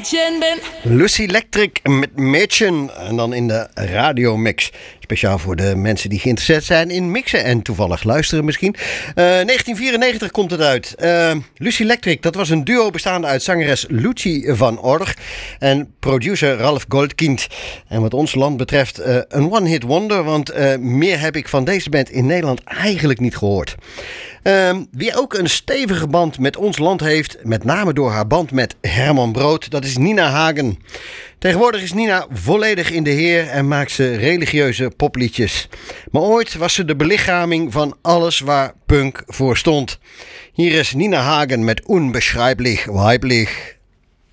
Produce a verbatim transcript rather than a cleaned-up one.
Mädchen bin. Lucy Electric met Mädchen. En dan in de radiomix. Speciaal voor de mensen die geïnteresseerd zijn in mixen en toevallig luisteren misschien. Uh, negentien vierennegentig komt het uit. Uh, Lucy Electric, dat was een duo bestaande uit zangeres Lucy van Org en producer Ralf Goldkind. En wat ons land betreft uh, een one-hit wonder, want uh, meer heb ik van deze band in Nederland eigenlijk niet gehoord. Uh, wie ook een stevige band met ons land heeft, met name door haar band met Herman Brood, dat is Nina Hagen. Tegenwoordig is Nina volledig in de heer en maakt ze religieuze popliedjes. Maar ooit was ze de belichaming van alles waar punk voor stond. Hier is Nina Hagen met Unbeschreiblich Weiblich.